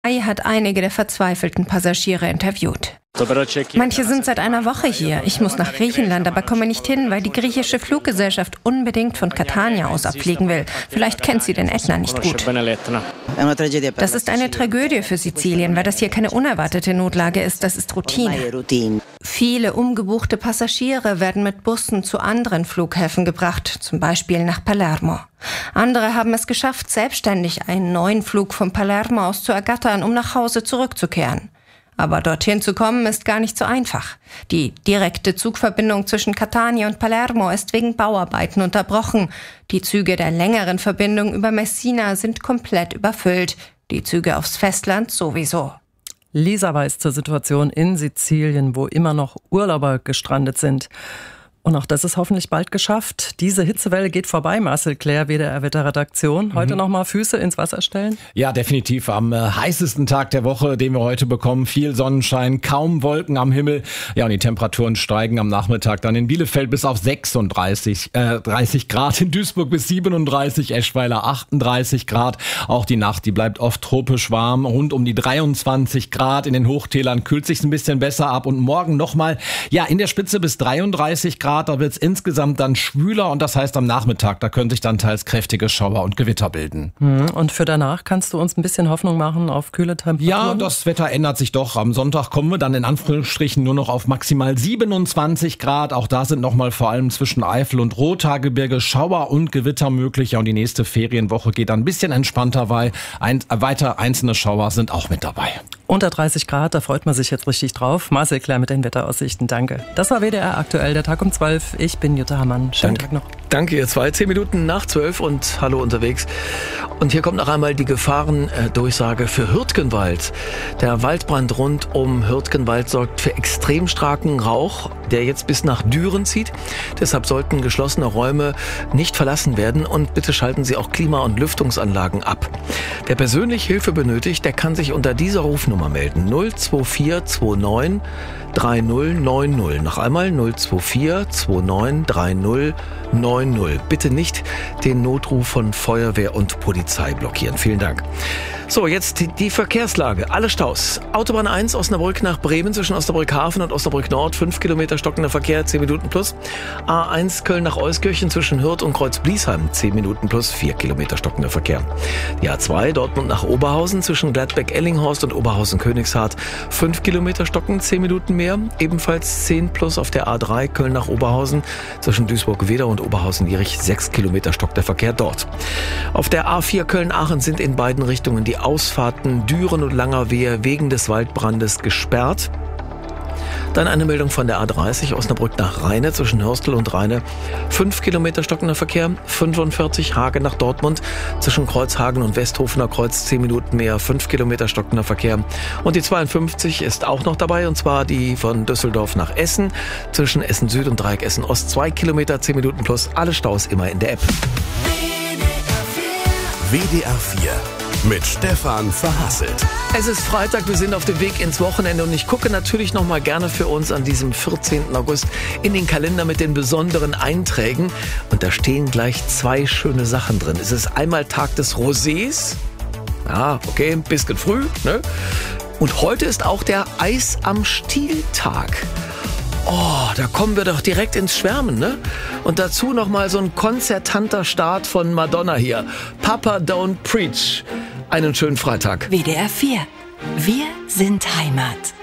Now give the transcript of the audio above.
Hat einige der verzweifelten Passagiere interviewt. Manche sind seit einer Woche hier. Ich muss nach Griechenland, aber komme nicht hin, weil die griechische Fluggesellschaft unbedingt von Catania aus abfliegen will. Vielleicht kennt sie den Ätna nicht gut. Das ist eine Tragödie für Sizilien, weil das hier keine unerwartete Notlage ist. Das ist Routine. Viele umgebuchte Passagiere werden mit Bussen zu anderen Flughäfen gebracht, zum Beispiel nach Palermo. Andere haben es geschafft, selbstständig einen neuen Flug von Palermo aus zu ergattern, um nach Hause zurückzukehren. Aber dorthin zu kommen ist gar nicht so einfach. Die direkte Zugverbindung zwischen Catania und Palermo ist wegen Bauarbeiten unterbrochen. Die Züge der längeren Verbindung über Messina sind komplett überfüllt. Die Züge aufs Festland sowieso. Lisa weiß zur Situation in Sizilien, wo immer noch Urlauber gestrandet sind. Und auch das ist hoffentlich bald geschafft. Diese Hitzewelle geht vorbei, Marcel Claire, WDR-Wetterredaktion. Heute noch mal Füße ins Wasser stellen? Ja, definitiv. Am heißesten Tag der Woche, den wir heute bekommen. Viel Sonnenschein, kaum Wolken am Himmel. Ja, und die Temperaturen steigen am Nachmittag dann in Bielefeld bis auf 30 Grad. In Duisburg bis 37, Eschweiler 38 Grad. Auch die Nacht, die bleibt oft tropisch warm. Rund um die 23 Grad. In den Hochtälern kühlt sich's ein bisschen besser ab. Und morgen nochmal, ja, in der Spitze bis 33 Grad. Da wird es insgesamt dann schwüler und das heißt am Nachmittag, da können sich dann teils kräftige Schauer und Gewitter bilden. Und für danach kannst du uns ein bisschen Hoffnung machen auf kühle Temperaturen? Ja, das Wetter ändert sich doch. Am Sonntag kommen wir dann in Anführungsstrichen nur noch auf maximal 27 Grad. Auch da sind nochmal vor allem zwischen Eifel und Rothaargebirge Schauer und Gewitter möglich. Ja, und die nächste Ferienwoche geht dann ein bisschen entspannter, weil weiter einzelne Schauer sind auch mit dabei. Unter 30 Grad, da freut man sich jetzt richtig drauf. Marcel Claire mit den Wetteraussichten, danke. Das war WDR aktuell, der Tag um 12. Ich bin Jutta Hammann. Schönen Tag noch. Danke, ihr zwei. 10 Minuten nach 12 und hallo unterwegs. Und hier kommt noch einmal die Gefahrendurchsage für Hürtgenwald. Der Waldbrand rund um Hürtgenwald sorgt für extrem starken Rauch, der jetzt bis nach Düren zieht. Deshalb sollten geschlossene Räume nicht verlassen werden und bitte schalten Sie auch Klima- und Lüftungsanlagen ab. Wer persönlich Hilfe benötigt, der kann sich unter dieser Rufnummer melden. 02429 3090. Noch einmal 02429 3090. Bitte nicht den Notruf von Feuerwehr und Polizei blockieren. Vielen Dank. So, jetzt die Verkehrslage. Alle Staus. Autobahn 1 Osnabrück nach Bremen zwischen Osnabrück Hafen und Osnabrück Nord. 5 Kilometer stockender Verkehr, 10 Minuten plus. A1 Köln nach Euskirchen zwischen Hürth und Kreuz-Bliesheim. 10 Minuten plus, 4 Kilometer stockender Verkehr. Die A2 Dortmund nach Oberhausen zwischen Gladbeck-Ellinghorst und Oberhausen-Königshardt. 5 Kilometer stocken, 10 Minuten mehr. Ebenfalls 10 plus auf der A3 Köln nach Oberhausen zwischen Duisburg-Wedau und Oberhausen-Jierich. 6 Kilometer stockt der Verkehr dort. Auf der A4 Köln-Aachen sind in beiden Richtungen die Ausfahrten Düren und Langerwehe wegen des Waldbrandes gesperrt. Dann eine Meldung von der A30 Osnabrück nach Rheine zwischen Hörstel und Rheine. 5 Kilometer stockender Verkehr, 45 Hagen nach Dortmund zwischen Kreuzhagen und Westhofener Kreuz 10 Minuten mehr, 5 Kilometer stockender Verkehr. Und die 52 ist auch noch dabei und zwar die von Düsseldorf nach Essen zwischen Essen Süd und Dreieck Essen Ost 2 Kilometer, 10 Minuten plus, alle Staus immer in der App. WDR 4 mit Stefan Verhasselt. Es ist Freitag, wir sind auf dem Weg ins Wochenende und ich gucke natürlich noch mal gerne für uns an diesem 14. August in den Kalender mit den besonderen Einträgen und da stehen gleich 2 schöne Sachen drin. Es ist einmal Tag des Rosés. Ja, okay, ein bisschen früh, ne? Und heute ist auch der Eis am Stiel-Tag. Oh, da kommen wir doch direkt ins Schwärmen, ne? Und dazu noch mal so ein konzertanter Start von Madonna hier. Papa Don't Preach. Einen schönen Freitag. WDR 4. Wir sind Heimat.